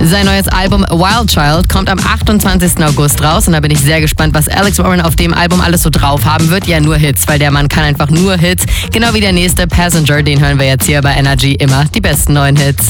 Sein neues Album Wild Child kommt am 28. August raus und da bin ich sehr gespannt, was Alex Warren auf dem Album alles so drauf haben wird. Ja, nur Hits, weil der Mann kann einfach nur Hits. Genau wie der nächste Passenger, den hören wir jetzt hier bei Energy immer die besten neuen Hits.